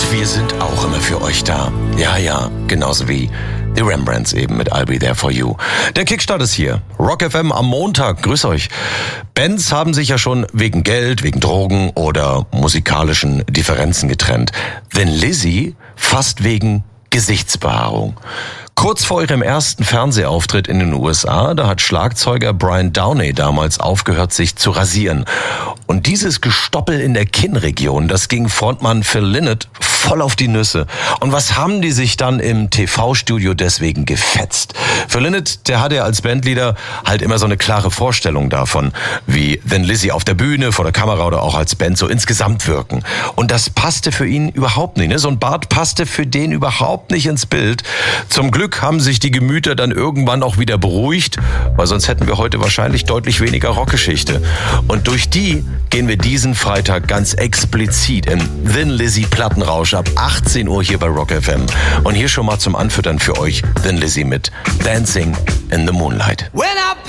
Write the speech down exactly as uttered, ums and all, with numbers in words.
wir sind auch immer für euch da. Ja, ja, genauso wie die Rembrandts eben mit I'll Be There For You. Der Kickstart ist hier. Rock F M am Montag. Grüß euch. Bands haben sich ja schon wegen Geld, wegen Drogen oder musikalischen Differenzen getrennt. Thin Lizzy fast wegen Gesichtsbehaarung. Kurz vor ihrem ersten Fernsehauftritt in den U S A, da hat Schlagzeuger Brian Downey damals aufgehört, sich zu rasieren. Und dieses Gestoppel in der Kinnregion, das ging Frontmann Phil Lynott voll auf die Nüsse. Und was haben die sich dann im T V-Studio deswegen gefetzt? Phil Lynott, der hatte ja als Bandleader halt immer so eine klare Vorstellung davon, wie Thin Lizzy auf der Bühne, vor der Kamera oder auch als Band so insgesamt wirken. Und das passte für ihn überhaupt nicht. Ne? So ein Bart passte für den überhaupt nicht ins Bild. Zum Glück haben sich die Gemüter dann irgendwann auch wieder beruhigt, weil sonst hätten wir heute wahrscheinlich deutlich weniger Rockgeschichte. Und durch die gehen wir diesen Freitag ganz explizit in Thin Lizzy Plattenrausch ab achtzehn Uhr hier bei Rock F M. Und hier schon mal zum Anfüttern für euch Thin Lizzy mit Dancing in the Moonlight.